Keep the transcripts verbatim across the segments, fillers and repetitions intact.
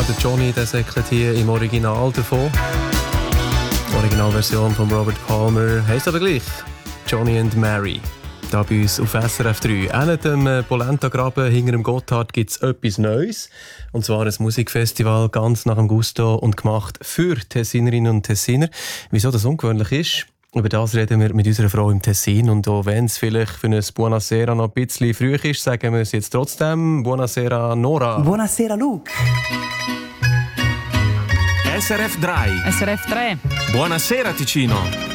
der Johnny, der säckelt hier im Original davon. Die Originalversion von Robert Palmer heisst aber gleich Johnny and Mary. Da bei uns auf S R F drei. An dem Polenta-Graben hinter dem Gotthard gibt es etwas Neues. Und zwar ein Musikfestival ganz nach dem Gusto und gemacht für Tessinerinnen und Tessiner. Wieso das ungewöhnlich ist, über das reden wir mit unserer Frau im Tessin. Und auch wenn es vielleicht für ein Buonasera noch ein bisschen früh ist, sagen wir es jetzt trotzdem. Buonasera Nora. Buonasera Luke. S R F drei. S R F drei. Buonasera Ticino.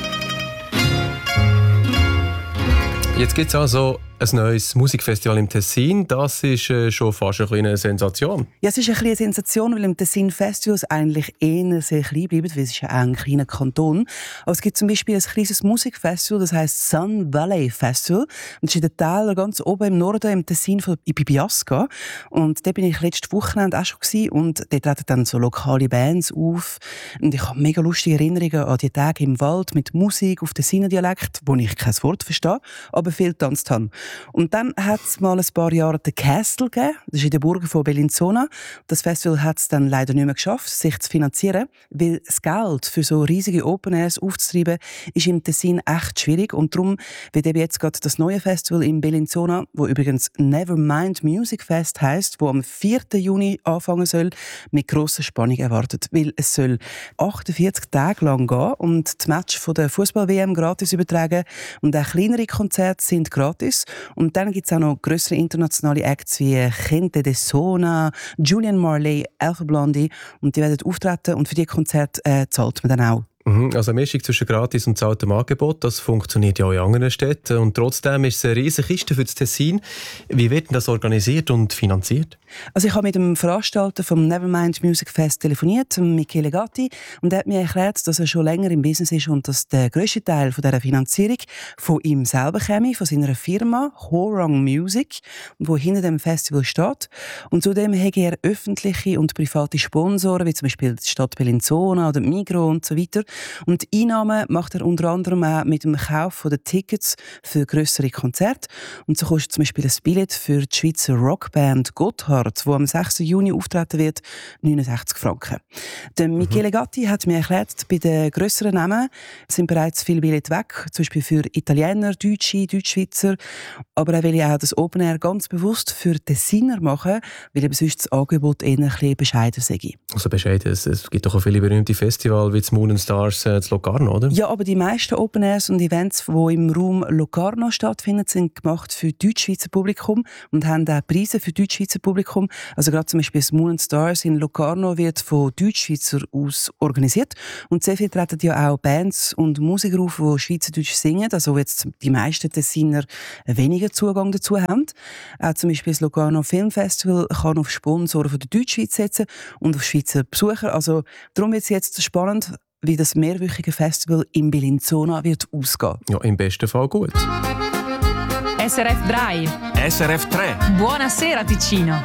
Jetzt gibt es also ein neues Musikfestival im Tessin. Das ist äh, schon fast eine kleine Sensation. Ja, es ist eine kleine Sensation, weil im Tessin Festivals eigentlich eher sehr klein bleiben, weil es ist ja ein kleiner Kanton. Aber es gibt zum Beispiel ein kleines Musikfestival, das heisst Sun Valley Festival. Und das ist in der Täler ganz oben im Norden, im Tessin von Bibiasca. Und da bin ich letztes Wochenende auch schon gewesen. Und dort treten dann so lokale Bands auf. Und ich habe mega lustige Erinnerungen an die Tage im Wald mit Musik auf Tessiner Dialekt, wo ich kein Wort verstehe, aber viel getanzt habe. Und dann hat es mal ein paar Jahre den Castle gegeben. Das ist in den Burgen von Bellinzona. Das Festival hat es dann leider nicht mehr geschafft, sich zu finanzieren, weil das Geld für so riesige Open Airs aufzutreiben, ist im Tessin echt schwierig. Und darum wird eben jetzt gerade das neue Festival in Bellinzona, wo übrigens Nevermind Music Fest heisst, wo am vierten Juni anfangen soll, mit grosser Spannung erwartet. Weil es soll achtundvierzig Tage lang gehen und die Match von der Fußball-W M gratis übertragen und auch kleinere Konzerte sind gratis. Und dann gibt es auch noch grössere internationale Acts wie Gente de Sona, Julian Marley, Alpha Blondy. Und die werden auftreten und für diese Konzerte äh, zahlt man dann auch. Also eine Mischung zwischen gratis und zahltem Angebot, das funktioniert ja auch in anderen Städten. Und trotzdem ist es eine riesige Kiste für das Tessin. Wie wird denn das organisiert und finanziert? Also ich habe mit dem Veranstalter vom Nevermind Music Fest telefoniert, Michele Gatti, und er hat mir erklärt, dass er schon länger im Business ist und dass der grösste Teil von dieser Finanzierung von ihm selber käme, von seiner Firma Horang Music, wo hinter dem Festival steht. Und zudem hat er öffentliche und private Sponsoren, wie zum Beispiel die Stadt Bellinzona oder Migros und so weiter. Und die Einnahmen macht er unter anderem auch mit dem Kauf der Tickets für grössere Konzerte. Und so kostet zum Beispiel ein Billett für die Schweizer Rockband Gotthard, die am sechsten Juni auftreten wird, neunundsechzig Franken. Der Michele Gatti hat mir erklärt, bei den grösseren Namen sind bereits viele Billette weg, zum Beispiel für Italiener, Deutsche, Deutschschweizer. Aber er will ja auch das Open Air ganz bewusst für Tessiner machen, weil eben sonst das Angebot eher ein bisschen bescheiden sei. Also bescheiden, es, es gibt doch auch viele berühmte Festivals wie das Moon and Stars äh, zu Locarno, oder? Ja, aber die meisten Open Airs und Events, die im Raum Locarno stattfinden, sind gemacht für Deutschschweizer Publikum und haben auch Preise für Deutschschweizer Publikum. Also gerade zum Beispiel das Moon and Stars in Locarno wird von Deutschschweizer aus organisiert. Und sehr viel treten ja auch Bands und Musiker auf, die Schweizerdeutsch singen, also jetzt die meisten Tessiner weniger Zugang dazu haben. Auch zum Beispiel das Locarno Film Festival kann auf Sponsoren von der Deutschschweiz setzen und auf Schweizer Besucher. Also darum wird es jetzt spannend, wie das mehrwöchige Festival in Bellinzona wird ausgehen. Ja, im besten Fall gut. S R F drei. S R F drei. Buonasera Ticino.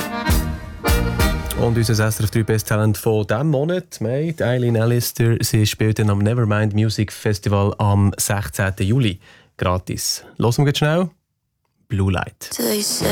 Und unser S R F drei Best Talent von diesem Monat, May, Eileen Allister, sie spielt dann am Nevermind Music Festival am sechzehnten Juli. Gratis. Hören wir schnell. Blue Light.